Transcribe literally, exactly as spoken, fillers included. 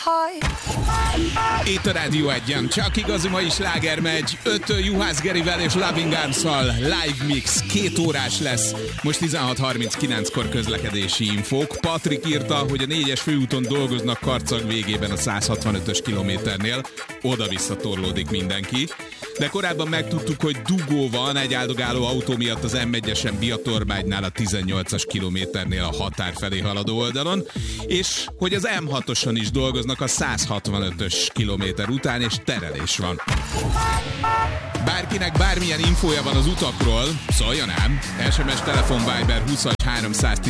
Itt a Rádió egyen, csak igazi mai sláger megy, öttől Juhász Gerivel és Loving Arms-szal live mix, két órás lesz. Most tizenhat harminckilenckor közlekedési infók. Patrik írta, hogy a négyes főúton dolgoznak Karcag végében a száz hatvanötös kilométernél, oda-vissza torlódik mindenki. De korábban megtudtuk, hogy dugó van egy áldogáló autó miatt az em egyesen Biatormánynál a tizennyolcas kilométernél a határ felé haladó oldalon, és hogy az em hatoson is dolgoznak a száz hatvanötös kilométer után, és terelés van. Bárkinek bármilyen infója van az utakról, szóljon ám! es em es, telefon, Viber húsz háromszáztíz